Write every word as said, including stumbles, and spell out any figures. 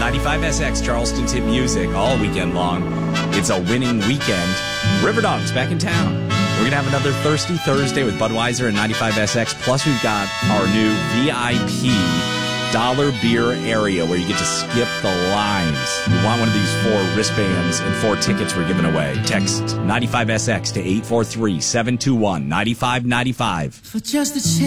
ninety-five S X, Charleston's hit music, all weekend long. It's a winning weekend. River Dogs back in town. We're going to have another Thirsty Thursday with Budweiser and ninety-five S X. Plus, we've got our new V I P dollar beer area where you get to skip the lines. You want one of these four wristbands and four tickets we're giving away. Text ninety-five S X to eight four three, seven two one, nine five nine five. For just a chance.